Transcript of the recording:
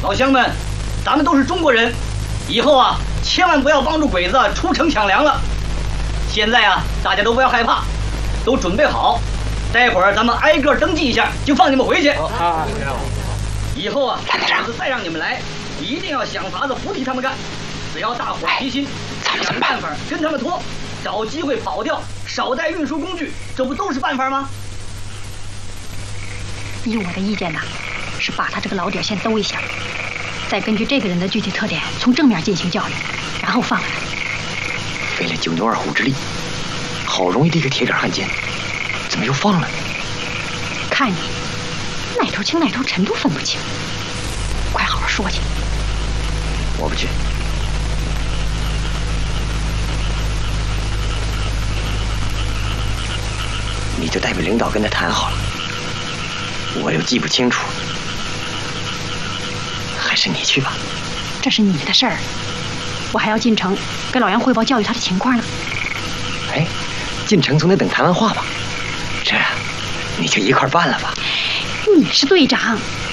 老乡们，咱们都是中国人，以后啊，千万不要帮助鬼子出城抢粮了。现在啊，大家都不要害怕，都准备好，待会儿咱们挨个登记一下，就放你们回去。以后啊，鬼子再让你们来，一定要想法子不替他们干。只要大伙儿齐心，想办法跟他们拖，找机会跑掉，少带运输工具，这不都是办法吗？ 依我的意见呢，是把他这个老底先兜一下，再根据这个人的具体特点，从正面进行教育，然后放了他。 费了9牛2虎之力，好容易的一个铁杆汉奸，怎么又放了？ 看你哪头轻哪头沉都分不清，快好好说去。 我不去。你就代表领导跟他谈好了，我又记不清楚，还是你去吧。 这是你的事儿，我还要进城给老杨汇报教育他的情况呢。 哎，进城总得等谈完话吧？这你就一块办了吧。 你是队长，